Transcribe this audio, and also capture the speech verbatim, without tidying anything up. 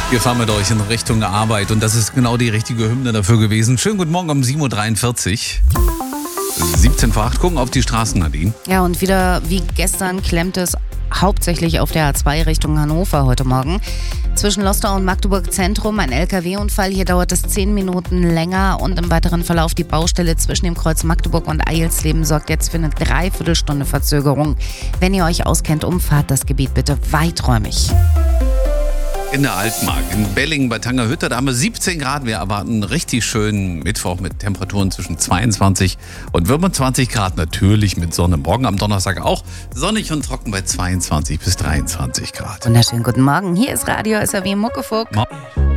Wir fahren mit euch in Richtung Arbeit und das ist genau die richtige Hymne dafür gewesen. Schönen guten Morgen um sieben Uhr dreiundvierzig. siebzehn vor acht, gucken auf die Straßen, Nadine. Ja, und wieder wie gestern klemmt es hauptsächlich auf der A zwei Richtung Hannover heute Morgen. Zwischen Lostorf und Magdeburg Zentrum ein L K W-Unfall. Hier dauert es zehn Minuten länger und im weiteren Verlauf die Baustelle zwischen dem Kreuz Magdeburg und Eilsleben sorgt jetzt für eine Dreiviertelstunde Verzögerung. Wenn ihr euch auskennt, umfahrt das Gebiet bitte weiträumig. In der Altmark, in Bellingen bei Tangerhütte, da haben wir siebzehn Grad. Wir erwarten einen richtig schönen Mittwoch mit Temperaturen zwischen zweiundzwanzig und fünfundzwanzig Grad. Natürlich mit Sonne. Morgen am Donnerstag auch sonnig und trocken bei zweiundzwanzig bis dreiundzwanzig Grad. Wunderschönen guten Morgen. Hier ist Radio S R W Muckefuck.